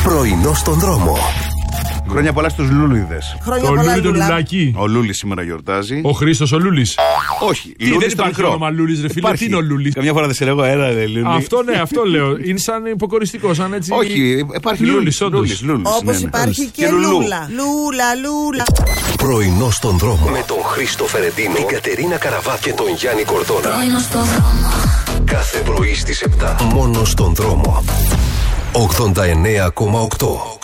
Πρωινό στον δρόμο. Χρόνια πολλά στους Λούλιδες. Χρόνια Το πολλά, Λούλι το Λούλα. Λουλάκι. Ο Λούλης σήμερα γιορτάζει. Ο Χρήστος ο Λούλης. Όχι, Τι, δεν υπάρχει όνομα Λούλης, ρε φίλε. Τι είναι ο Λούλης? Καμιά φορά δεν σε λέγω, έλα ρε Λούλη. Αυτό ναι, αυτό λέω. Είναι σαν υποκοριστικό, σαν έτσι. Όχι, υπάρχει Λούλης, όντως. Όπως υπάρχει και Λουλού. Λούλα. Λούλα. Πρωινό στον δρόμο. Με τον Χρήστο Φερεντίνο, την Κατερίνα Καραβά και τον Γιάννη Κορδόνα. Πρωινό στον δρόμο. Κάθε πρωί στις 7. Μόνο στον δρόμο. 89,8.